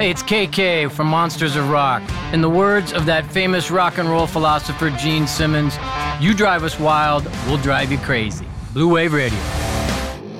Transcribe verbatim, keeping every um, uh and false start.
Hey, it's K K from Monsters of Rock. In the words of that famous rock and roll philosopher Gene Simmons, you drive us wild, we'll drive you crazy. Blue Wave Radio.